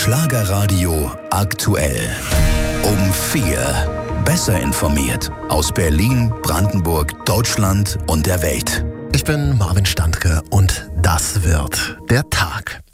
Schlagerradio aktuell. Um 4. Besser informiert aus Berlin, Brandenburg, Deutschland und der Welt. Ich bin Marvin Standke und das wird der Tag.